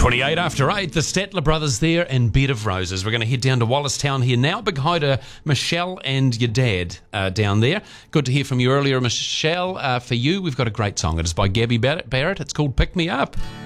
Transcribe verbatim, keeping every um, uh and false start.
twenty-eight after eight, the Statler brothers there in Bed of Roses. We're going to head down to Wallace-town here now. Big hi to Michelle and your dad uh, down there. Good to hear from you earlier, Michelle. Uh, for you, we've got a great song. It is by Gabby Barrett. It's called Pick Me Up.